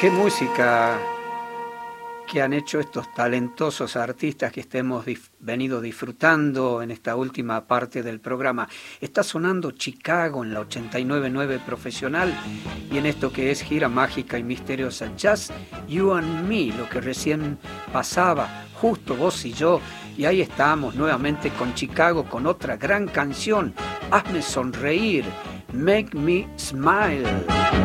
Qué música que han hecho estos talentosos artistas que hemos venido disfrutando en esta última parte del programa. Está sonando Chicago en la 89.9 Profesional y en esto que es Gira Mágica y Misteriosa Jazz, You and Me, lo que recién pasaba, justo vos y yo. Y ahí estamos nuevamente con Chicago, con otra gran canción, Hazme Sonreír, Make Me Smile.